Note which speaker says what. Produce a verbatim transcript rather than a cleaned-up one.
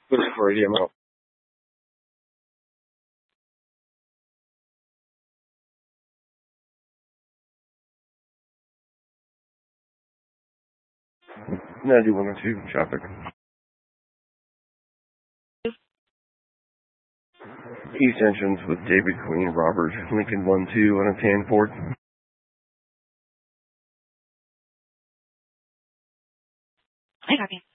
Speaker 1: Good for A D M O. ninety-one oh two traffic. East entrance with David Queen, Robert, Lincoln one two on a tan Ford.
Speaker 2: I copy.